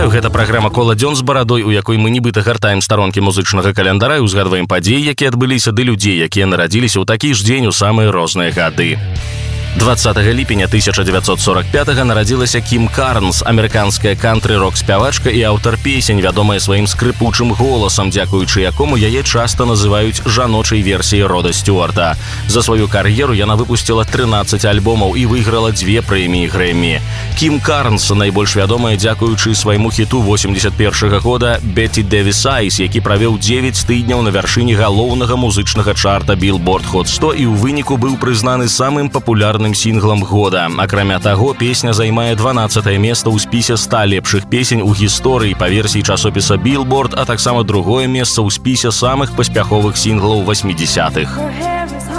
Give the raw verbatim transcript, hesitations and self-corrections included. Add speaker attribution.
Speaker 1: Гэта праграма «Кола дзён з барадой», у якой мы нібыта гартаем старонкі музычнага каляндара і узгадваем падзеі, якія адбыліся, ды людзей, якія нарадзіліся ў такі ж дзень у самыя розныя гады. двадцатага ліпеня тысяча дзевяцьсот сорок пятага нарадзілася Кім Карнс, амерыканская кантры-рок-спявачка і аўтар песень, вядомая сваім скрыпучым голасам, дзякуючы якому яе часта называюць жаночай версіяй Рода Стюарта. За сваю кар'еру яна выпусціла трынаццаць альбомаў і выйграла дзве прэміі Грэмі. Кім Карнс найбольш вядомая дзякуючы свайму хіту восемьдесят першага года «Бетті Дэвіс Айс», які правёў дзевяць тыдняў на вяршыні галоўнага музычнага чарта Billboard Hot сто і ў выніку быў прызнаны самым папулярным сінглам года. Акрамя таго, песня займае дванаццатае месца ў спісе ста лепшых песень у гісторыі па версіі часопіса Billboard, а таксама другое месца ў спісе самых паспяховых сінглаў восьмідзесятых.